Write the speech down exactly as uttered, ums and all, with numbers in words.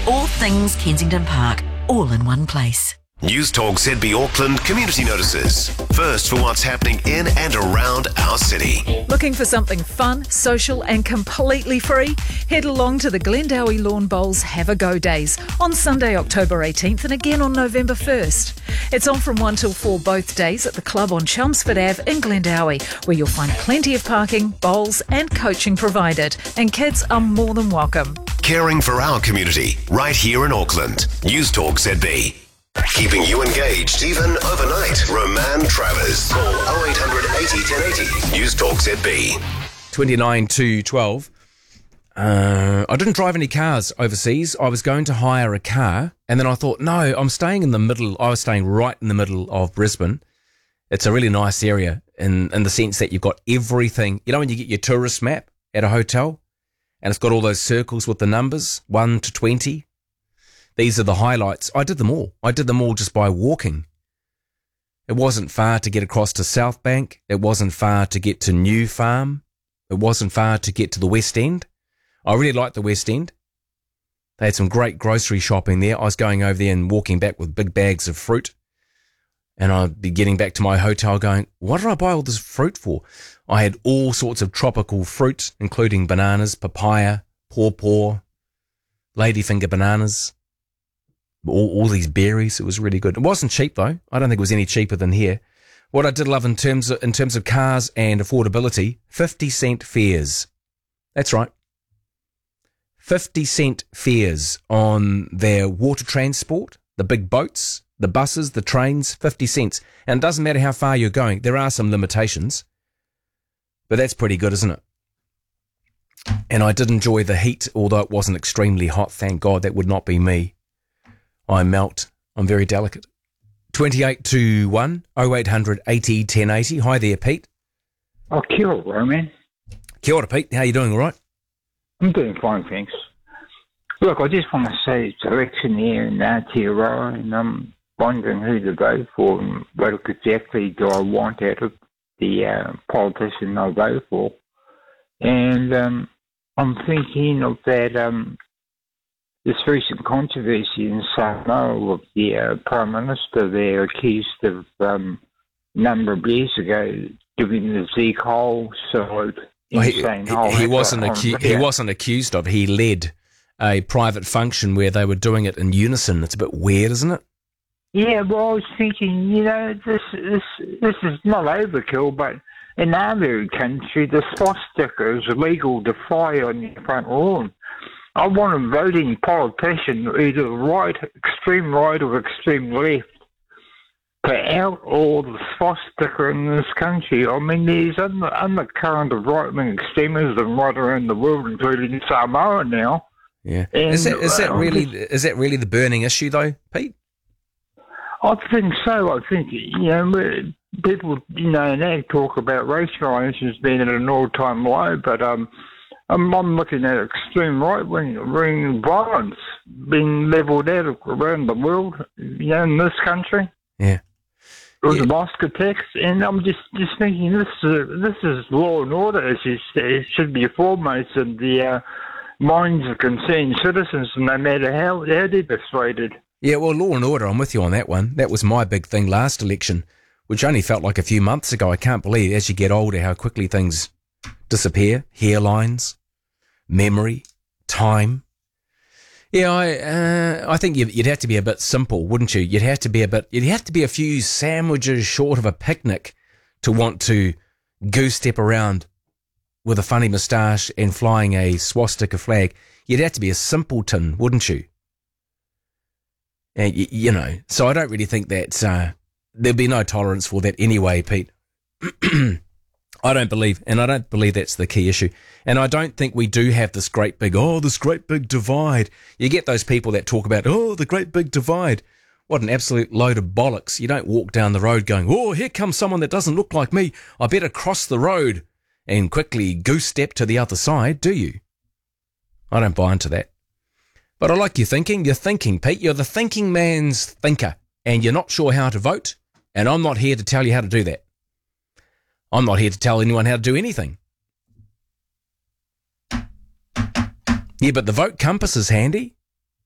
All things Kensington Park, all in one place. News Talk Z B Auckland community notices. First for what's happening in and around our city. Looking for something fun, social and completely free? Head along to the Glendowie Lawn Bowls Have a Go Days on Sunday, October eighteenth and again on November first. It's on from one till four both days at the club on Chelmsford Avenue in Glendowie, where you'll find plenty of parking, bowls and coaching provided, and kids are more than welcome. Caring for our community right here in Auckland. News Talk Z B. Keeping you engaged even overnight. Roman Travers. Call oh eight hundred eighty ten eighty. News Talk Z B. twenty-nine to twelve. Uh, I didn't drive any cars overseas. I was going to hire a car, and then I thought, no, I'm staying in the middle. I was staying right in the middle of Brisbane. It's a really nice area in, in the sense that you've got everything. You know when you get your tourist map at a hotel, and it's got all those circles with the numbers, one to twenty? These are the highlights. I did them all. I did them all just by walking. It wasn't far to get across to South Bank. It wasn't far to get to New Farm. It wasn't far to get to the West End. I really liked the West End. They had some great grocery shopping there. I was going over there and walking back with big bags of fruit. And I'd be getting back to my hotel going, what did I buy all this fruit for? I had all sorts of tropical fruit, including bananas, papaya, pawpaw, ladyfinger bananas. All, all these berries. It was really good. It wasn't cheap though. I don't think it was any cheaper than here. What I did love in terms of, in terms of cars and affordability, fifty cent fares. That's right. fifty cent fares on their water transport, the big boats, the buses, the trains, fifty cents. And it doesn't matter how far you're going. There are some limitations, but that's pretty good, isn't it? And I did enjoy the heat, although it wasn't extremely hot. Thank God that would not be me. I melt. I'm very delicate. twenty-eight to one, oh eight hundred eighty ten eighty. Hi there, Pete. Oh, kia ora, Roman. Kia ora, Pete. How are you doing, all right? I'm doing fine, thanks. Look, I just want to say it's election here in Aotearoa, and I'm wondering who to vote for and what exactly do I want out of the uh, politician I vote for. And um, I'm thinking of that... Um, This recent controversy in Samoa of the uh, Prime Minister there accused of um, a number of years ago giving the Zeke Hole salute. Well, he, he, he, wasn't acu- he wasn't accused of. He led a private function where they were doing it in unison. It's a bit weird, isn't it? Yeah, well, I was thinking, you know, this this this is not overkill, but in our country, the swastika is illegal to fly on your front lawn. I want a voting politician, either right, extreme right or extreme left, to outlaw the swastika in this country. I mean, there's an undercurrent of right-wing extremism right around the world, including Samoa now. Yeah, and, is that is that uh, really is that really the burning issue though, Pete? I think so. I think you know people, you know, now talk about race relations being at an all-time low, but um. I'm, I'm looking at extreme right-wing violence being levelled out around the world, you know, in this country. Yeah. With yeah. the mosque attacks, and I'm just, just thinking this is, this is law and order. It, is, it should be foremost in the uh, minds of concerned citizens, no matter how, how they're persuaded. Yeah, well, law and order, I'm with you on that one. That was my big thing last election, which only felt like a few months ago. I can't believe as you get older how quickly things disappear. Hairlines, memory, time. Yeah, I uh, I think you'd have to be a bit simple, wouldn't you? You'd have to be a bit. You'd have to be a few sandwiches short of a picnic to want to goose step around with a funny moustache and flying a swastika flag. You'd have to be a simpleton, wouldn't you? And you, you know, so I don't really think that uh, there'd be no tolerance for that anyway, Pete. I don't believe, and I don't believe that's the key issue. And I don't think we do have this great big, oh, this great big divide. You get those people that talk about, oh, the great big divide. What an absolute load of bollocks. You don't walk down the road going, oh, here comes someone that doesn't look like me. I better cross the road and quickly goose step to the other side, do you? I don't buy into that. But I like your thinking. You're thinking, Pete. You're the thinking man's thinker, and you're not sure how to vote, and I'm not here to tell you how to do that. I'm not here to tell anyone how to do anything. Yeah, but the vote compass is handy.